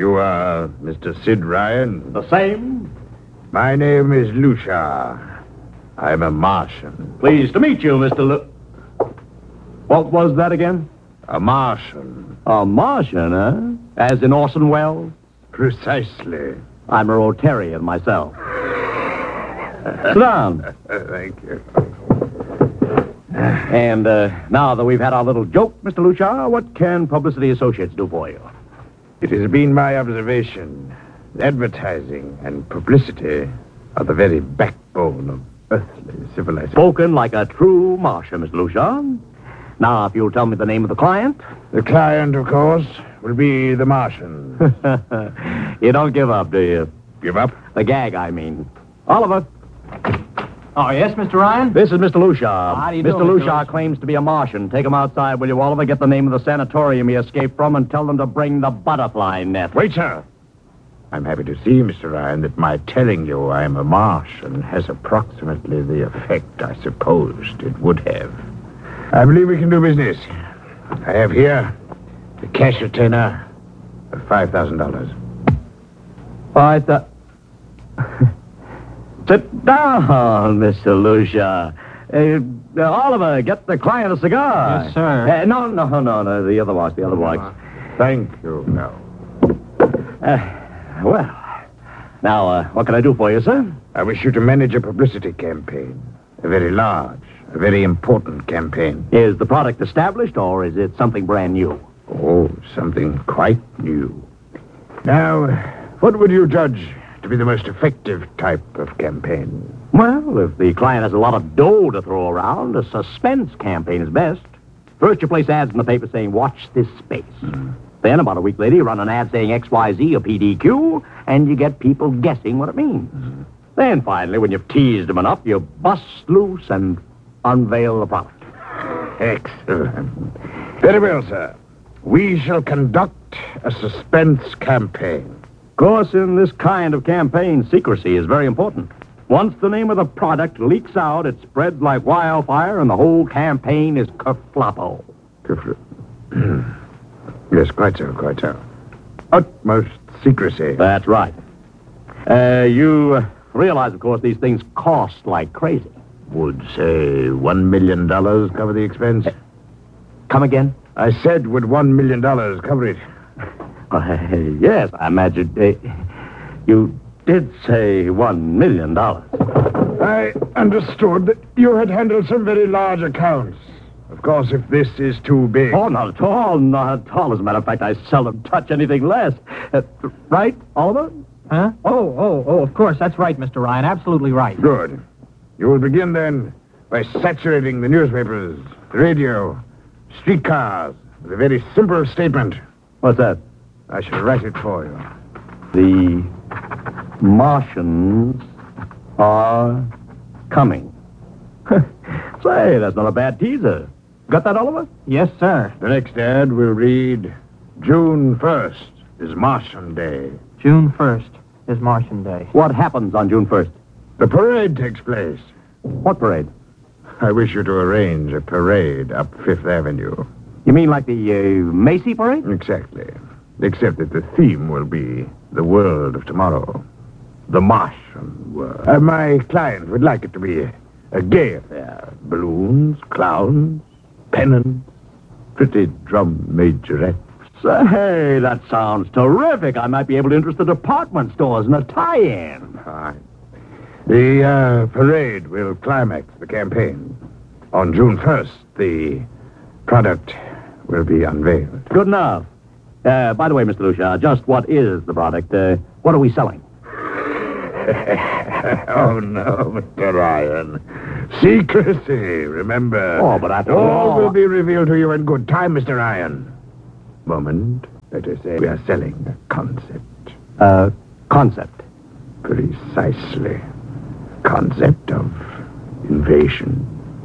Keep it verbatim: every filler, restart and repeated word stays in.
You are Mister Sid Ryan? The same. My name is Lucia. I'm a Martian. Pleased to meet you, Mister Lu... What was that again? A Martian. A Martian, huh? As in Orson Welles? Precisely. I'm a Rotarian myself. Sit down. Thank you. And uh, now that we've had our little joke, Mister Lucia, what can Publicity Associates do for you? It has been my observation that advertising and publicity are the very backbone of earthly civilization. Spoken like a true Martian, Mister Lucia. Now, if you'll tell me the name of the client. The client, of course, will be the Martian. You don't give up, do you? Give up? The gag, I mean. Oliver. Oh, yes, Mister Ryan? This is Mister Lucia. How do you do, Mister Mister Lucia Lucia? claims to be a Martian. Take him outside, will you, Oliver? Get the name of the sanatorium he escaped from and tell them to bring the butterfly net. Wait, sir. I'm happy to see, Mister Ryan, that my telling you I am a Martian has approximately the effect I supposed it would have. I believe we can do business. I have here the cash retainer of five thousand dollars. Five thousand... Sit down, Mister Lucia. Uh, uh, Oliver, get the client a cigar. Yes, sir. Uh, no, no, no, no, the other box, the other box. Thank you. No. Uh, well, now, uh, what can I do for you, sir? I wish you to manage a publicity campaign. A very large, a very important campaign. Is the product established, or is it something brand new? Oh, something quite new. Now, what would you judge to be the most effective type of campaign? Well, if the client has a lot of dough to throw around, a suspense campaign is best. First, you place ads in the paper saying, watch this space. Mm. Then, about a week later, you run an ad saying X Y Z or P D Q, and you get people guessing what it means. Mm. Then, finally, when you've teased them enough, you bust loose and unveil the product. Excellent. Very well, sir. We shall conduct a suspense campaign. Of course, in this kind of campaign, secrecy is very important. Once the name of the product leaks out, it spreads like wildfire, and the whole campaign is kerfloppo. Kerfloppo. Yes, quite so, quite so. Utmost secrecy. That's right. Uh, you uh, realize, of course, these things cost like crazy. Would, say, one million dollars cover the expense? Uh, come again? I said, would one million dollars cover it? Uh, yes, I imagine. Uh, you did say one million dollars. I understood that you had handled some very large accounts. Of course, if this is too big... Oh, not at all, not at all. As a matter of fact, I seldom touch anything less. Uh, right, Oliver? Huh? Oh, oh, oh, of course. That's right, Mister Ryan. Absolutely right. Good. You will begin, then, by saturating the newspapers, the radio, streetcars, with a very simple statement. What's that? I shall write it for you. The Martians are coming. Say, that's not a bad teaser. Got that, Oliver? Yes, sir. The next ad will read, June first is Martian Day. June first is Martian Day. What happens on June first? The parade takes place. What parade? I wish you to arrange a parade up Fifth Avenue. You mean like the uh, Macy parade? Exactly. Except that the theme will be the world of tomorrow. The Martian world. Uh, my client would like it to be a, a gay affair. Balloons, clowns, pennants, pretty drum majorettes. Say, that sounds terrific. I might be able to interest the department stores in a tie-in. Fine. The uh, parade will climax the campaign. On June first, the product will be unveiled. Good enough. Uh, by the way, Mister Lucia, just what is the product? Uh, what are we selling? Oh, no, Mister Ryan. Secrecy, remember. Oh, but after all... all... will be revealed to you in good time, Mister Ryan. Moment. Let us say we are selling a concept. Uh, concept? Precisely. Concept of invasion.